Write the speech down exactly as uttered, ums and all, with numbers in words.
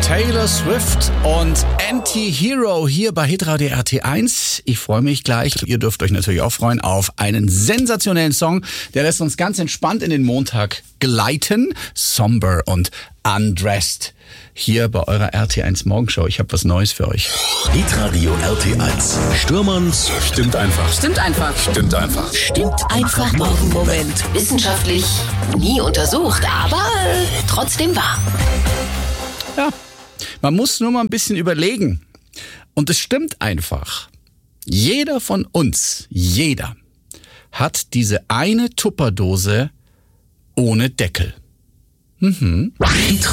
Taylor Swift und Anti-Hero hier bei Hitradio R T eins. Ich freue mich gleich. Ihr dürft euch natürlich auch freuen auf einen sensationellen Song. Der lässt uns ganz entspannt in den Montag gleiten. Somber und Undressed. Hier bei eurer R T eins Morgenshow. Ich habe was Neues für euch. Hitradio R T eins. Stürmerns Stimmt einfach. Stimmt einfach. Stimmt einfach. Stimmt einfach. Morgenmoment. Wissenschaftlich nie untersucht, aber äh, trotzdem wahr. Ja, man muss nur mal ein bisschen überlegen. Und es stimmt einfach. Jeder von uns, jeder, hat diese eine Tupperdose ohne Deckel. Mhm.